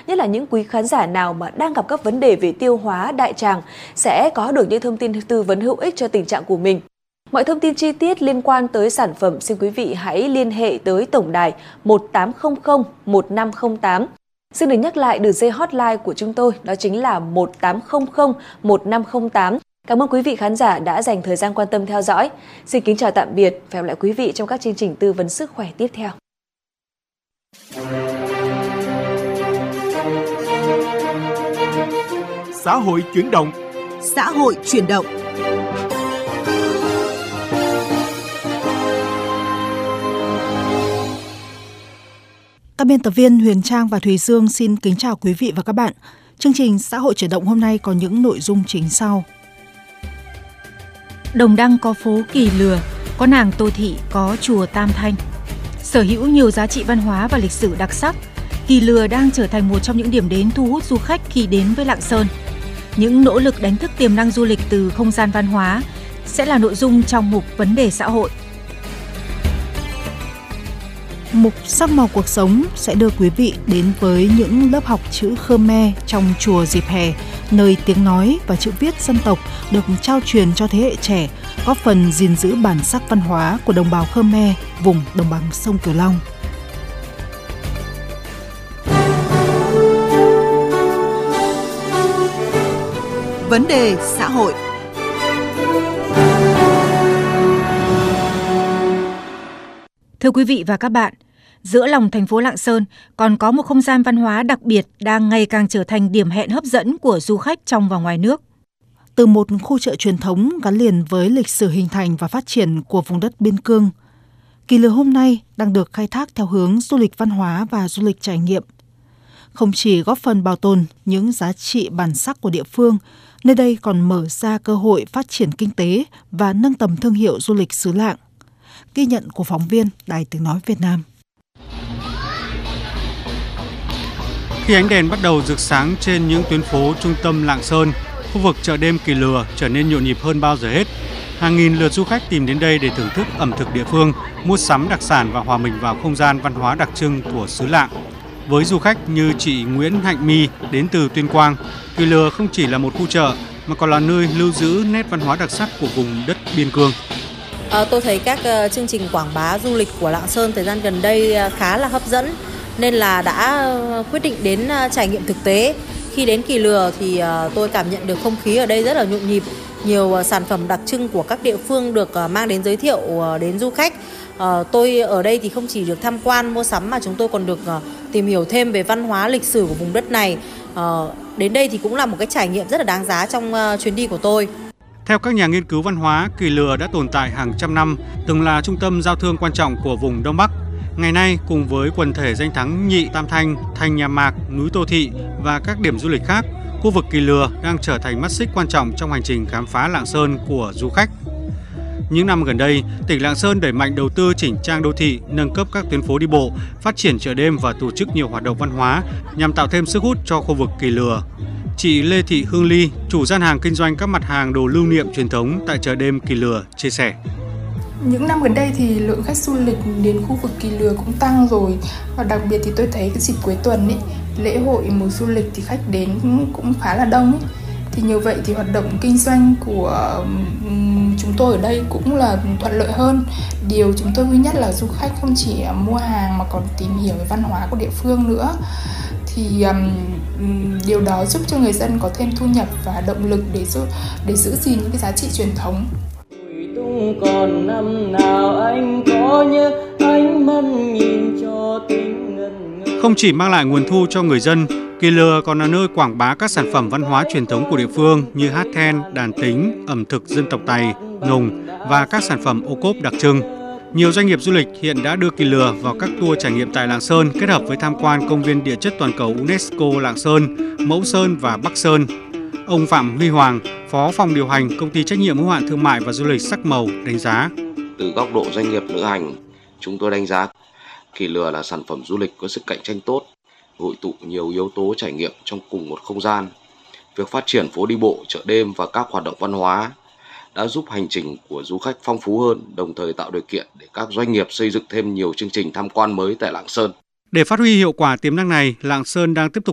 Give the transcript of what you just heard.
nhất là những quý khán giả nào mà đang gặp các vấn đề về tiêu hóa, đại tràng sẽ có được những thông tin tư vấn hữu ích cho tình trạng của mình. Mọi thông tin chi tiết liên quan tới sản phẩm, xin quý vị hãy liên hệ tới tổng đài 1800 1508. Xin được nhắc lại đường dây hotline của chúng tôi, đó chính là 1800 1508. Cảm ơn quý vị khán giả đã dành thời gian quan tâm theo dõi. Xin kính chào tạm biệt và hẹn gặp lại quý vị trong các chương trình tư vấn sức khỏe tiếp theo. Xã hội chuyển động. Xã hội chuyển động. Các biên tập viên Huyền Trang và Thùy Dương xin kính chào quý vị và các bạn. Chương trình Xã hội chuyển động hôm nay có những nội dung chính sau. Đồng Đăng có phố Kỳ Lừa, có nàng Tô Thị, có chùa Tam Thanh. Sở hữu nhiều giá trị văn hóa và lịch sử đặc sắc, Kỳ Lừa đang trở thành một trong những điểm đến thu hút du khách khi đến với Lạng Sơn. Những nỗ lực đánh thức tiềm năng du lịch từ không gian văn hóa sẽ là nội dung trong mục Vấn đề xã hội. Mục Sắc màu cuộc sống sẽ đưa quý vị đến với những lớp học chữ Khmer trong chùa dịp hè, nơi tiếng nói và chữ viết dân tộc được trao truyền cho thế hệ trẻ, góp phần gìn giữ bản sắc văn hóa của đồng bào Khmer vùng đồng bằng sông Cửu Long. Vấn đề xã hội. Thưa quý vị và các bạn, giữa lòng thành phố Lạng Sơn còn có một không gian văn hóa đặc biệt đang ngày càng trở thành điểm hẹn hấp dẫn của du khách trong và ngoài nước. Từ một khu chợ truyền thống gắn liền với lịch sử hình thành và phát triển của vùng đất biên cương, Kỳ Lừa hôm nay đang được khai thác theo hướng du lịch văn hóa và du lịch trải nghiệm. Không chỉ góp phần bảo tồn những giá trị bản sắc của địa phương, nơi đây còn mở ra cơ hội phát triển kinh tế và nâng tầm thương hiệu du lịch xứ Lạng. Ghi nhận của phóng viên Đài Tiếng Nói Việt Nam. Khi ánh đèn bắt đầu rực sáng trên những tuyến phố trung tâm Lạng Sơn, khu vực chợ đêm Kỳ Lừa trở nên nhộn nhịp hơn bao giờ hết. Hàng nghìn lượt du khách tìm đến đây để thưởng thức ẩm thực địa phương, mua sắm đặc sản và hòa mình vào không gian văn hóa đặc trưng của xứ Lạng. Với du khách như chị Nguyễn Hạnh My đến từ Tuyên Quang, Kỳ Lừa không chỉ là một khu chợ mà còn là nơi lưu giữ nét văn hóa đặc sắc của vùng đất biên cương. Tôi thấy các chương trình quảng bá du lịch của Lạng Sơn thời gian gần đây khá là hấp dẫn, nên là đã quyết định đến trải nghiệm thực tế. Khi đến Kỳ Lừa thì tôi cảm nhận được không khí ở đây rất là nhộn nhịp, nhiều sản phẩm đặc trưng của các địa phương được mang đến giới thiệu đến du khách. Tôi ở đây thì không chỉ được tham quan mua sắm mà chúng tôi còn được tìm hiểu thêm về văn hóa lịch sử của vùng đất này. Đến đây thì cũng là một cái trải nghiệm rất là đáng giá trong chuyến đi của tôi. Theo các nhà nghiên cứu văn hóa, Kỳ Lừa đã tồn tại hàng trăm năm, từng là trung tâm giao thương quan trọng của vùng Đông Bắc. Ngày nay, cùng với quần thể danh thắng Nhị Tam Thanh, Thành Nhà Mạc, núi Tô Thị và các điểm du lịch khác, khu vực Kỳ Lừa đang trở thành mắt xích quan trọng trong hành trình khám phá Lạng Sơn của du khách. Những năm gần đây, tỉnh Lạng Sơn đẩy mạnh đầu tư chỉnh trang đô thị, nâng cấp các tuyến phố đi bộ, phát triển chợ đêm và tổ chức nhiều hoạt động văn hóa nhằm tạo thêm sức hút cho khu vực Kỳ Lừa. Chị Lê Thị Hương Ly, chủ gian hàng kinh doanh các mặt hàng đồ lưu niệm truyền thống tại chợ đêm Kỳ Lừa, chia sẻ. Những năm gần đây thì lượng khách du lịch đến khu vực Kỳ Lừa cũng tăng rồi, và đặc biệt thì tôi thấy cái dịp cuối tuần ấy, lễ hội mùa du lịch thì khách đến cũng khá là đông ấy. Thì như vậy thì hoạt động kinh doanh của chúng tôi ở đây cũng là thuận lợi hơn. Điều chúng tôi vui nhất là du khách không chỉ mua hàng mà còn tìm hiểu về văn hóa của địa phương nữa. Thì điều đó giúp cho người dân có thêm thu nhập và động lực để giữ gìn những cái giá trị truyền thống. Còn năm nào anh có nhớ ánh mắt nhìn cho tình ngần ngơ. Không chỉ mang lại nguồn thu cho người dân, Kỳ Lừa còn là nơi quảng bá các sản phẩm văn hóa truyền thống của địa phương như hát then, đàn tính, ẩm thực dân tộc Tày, Nùng và các sản phẩm ô cốp đặc trưng. Nhiều doanh nghiệp du lịch hiện đã đưa Kỳ Lừa vào các tour trải nghiệm tại Lạng Sơn kết hợp với tham quan công viên địa chất toàn cầu UNESCO Lạng Sơn, Mẫu Sơn và Bắc Sơn. Ông Phạm Huy Hoàng, Phó phòng điều hành Công ty trách nhiệm hữu hạn thương mại và du lịch Sắc Màu đánh giá. Từ góc độ doanh nghiệp lữ hành, chúng tôi đánh giá Kỳ Lừa là sản phẩm du lịch có sức cạnh tranh tốt, hội tụ nhiều yếu tố trải nghiệm trong cùng một không gian. Việc phát triển phố đi bộ, chợ đêm và các hoạt động văn hóa đã giúp hành trình của du khách phong phú hơn, đồng thời tạo điều kiện để các doanh nghiệp xây dựng thêm nhiều chương trình tham quan mới tại Lạng Sơn. Để phát huy hiệu quả tiềm năng này, Lạng Sơn đang tiếp tục